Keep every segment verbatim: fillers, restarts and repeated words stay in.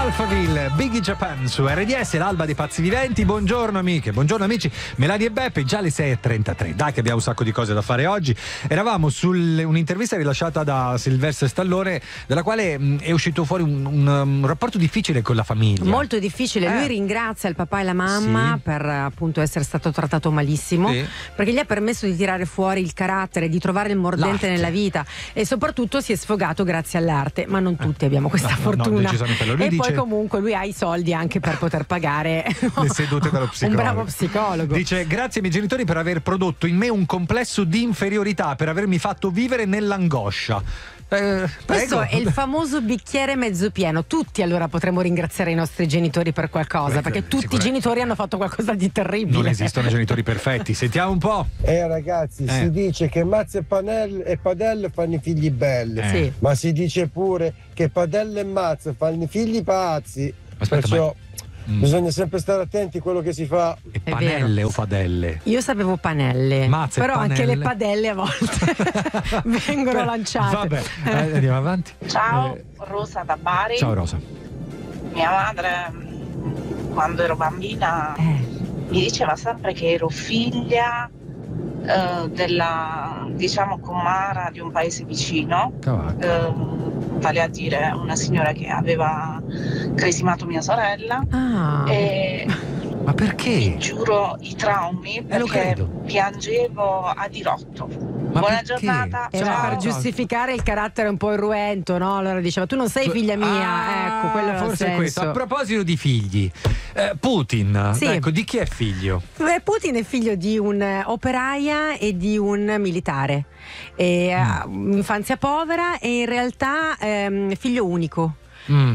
Alphaville, Biggie Japan su R D S, l'alba dei pazzi viventi. Buongiorno amiche, buongiorno amici, Melania e Beppe, già le sei e trentatré. Dai che abbiamo un sacco di cose da fare oggi. Eravamo su un'intervista rilasciata da Sylvester Stallone, dalla quale mh, è uscito fuori un, un, un rapporto difficile con la famiglia. Molto difficile, eh. lui ringrazia il papà e la mamma sì. per appunto essere stato trattato malissimo, sì. perché gli ha permesso di tirare fuori il carattere, di trovare il mordente l'arte. Nella vita, e soprattutto si è sfogato grazie all'arte, ma non tutti eh. abbiamo questa no, fortuna. No, no, lui e dice... poi comunque lui ha i soldi anche per poter pagare le sedute dallo psicologo. Un bravo psicologo. Dice: grazie ai miei genitori per aver prodotto in me un complesso di inferiorità, per avermi fatto vivere nell'angoscia. Eh, Questo è il famoso bicchiere mezzo pieno. Tutti allora potremmo ringraziare i nostri genitori per qualcosa, Beh, perché tutti i genitori hanno fatto qualcosa di terribile. Non esistono genitori perfetti. Sentiamo un po'. Eh ragazzi, eh. si dice che mazze e panelle e padelle fanno i figli belli, eh. sì. ma si dice pure che padelle e mazze fanno i figli pazzi. Aspetta, perciò ma... bisogna sempre stare attenti a quello che si fa. E panelle o padelle? Io sapevo panelle, Mazze, però panelle. Anche le padelle a volte vengono Beh, lanciate. Vabbè, eh, andiamo avanti. Ciao, eh. Rosa da Bari. Ciao Rosa. Mia madre, quando ero bambina, eh. mi diceva sempre che ero figlia eh, della, diciamo, comara di un paese vicino. Eh, vale a dire una signora che aveva cresimato mia sorella. Ah. E ma perché? Ti giuro i traumi, perché eh, piangevo a dirotto. Ma buona perché? giornata. Era ciao. per giustificare il carattere un po' irruento, no? Allora diceva: tu non sei figlia mia. Ah, ecco, quello era forse il è questo. senso. A proposito di figli, eh, Putin, sì. ecco, di chi è figlio? Beh, Putin è figlio di un'operaia e di un militare, e, mm. uh, infanzia povera, e in realtà ehm, figlio unico. Mm.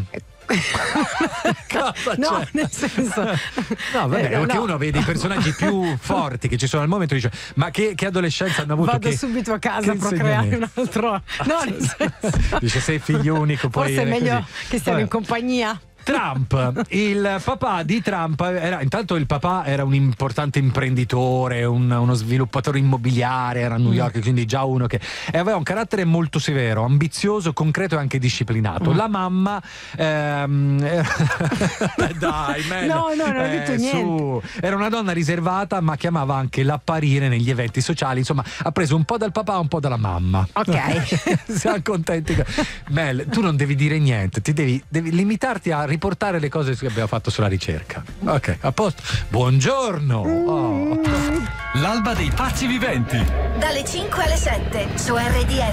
no, nel senso, no, vabbè, eh, perché no. uno vede i personaggi più forti che ci sono al momento e dice: ma che, che adolescenza hanno avuto? Vado che, subito a casa a procreare un altro. No, nel senso, dice: sei figlio unico, poi forse è meglio così. che stiamo Vabbè. in compagnia. Trump, il papà di Trump era, intanto il papà era un importante imprenditore, un, uno sviluppatore immobiliare, era a New York, mm. quindi già uno che e aveva un carattere molto severo, ambizioso, concreto e anche disciplinato. Mm. La mamma ehm, era, dai, man, no, no, non ho eh, detto niente. Su, era una donna riservata, ma chiamava anche l'apparire negli eventi sociali. Insomma, ha preso un po' dal papà, un po' dalla mamma. Ok. Siamo contenti. Mel, tu non devi dire niente, ti devi, devi limitarti a riportare le cose che abbiamo fatto sulla ricerca. Ok, a posto. Buongiorno. Oh. L'alba dei pazzi viventi. Dalle cinque alle sette su R D S.